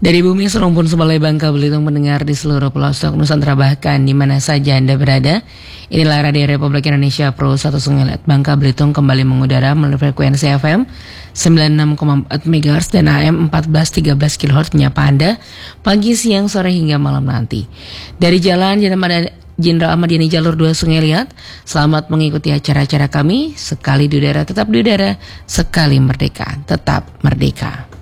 Dari bumi serumpun sebalai Bangka Belitung mendengar di seluruh pelosok Nusantara bahkan di mana saja Anda berada. Inilah Radio Republik Indonesia Pro 1 Sungai Bangka Belitung kembali mengudara melalui frekuensi FM 96,4 MHz dan AM 1413 kHz menyapa Anda pagi, siang, sore hingga malam nanti. Dari Jalan Jenderal Ahmad Yani Jalur 2 Sungai Liat, selamat mengikuti acara-acara kami. Sekali di udara, tetap di udara. Sekali merdeka, tetap merdeka.